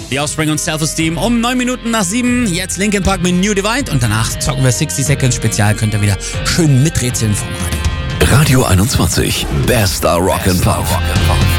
The Offspring und Self-Esteem um 9 Minuten nach 7. Jetzt Linkin Park mit New Divide und danach zocken wir 60 Seconds Spezial. Könnt ihr wieder schön miträtseln vom Radio. Radio 21, bester Rock and Pop.